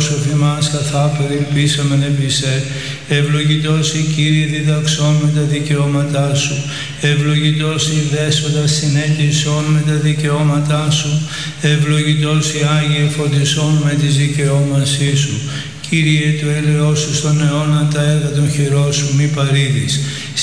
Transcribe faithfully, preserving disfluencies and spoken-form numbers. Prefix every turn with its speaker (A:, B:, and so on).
A: σου εφημάς καθά περιελπίσαμεν επί σε. Ευλογητός η Κύριε διδαξών με τα δικαιώματά σου. Ευλογητός η Δέσποτα συνέτησών με τα δικαιώματά σου. Ευλογητός η Άγιε φωτισών με τις δικαιώμασή σου. Κύριε, του έλεος σου στον αιώνα τα έργα των χειρών σου μη παρήδεις.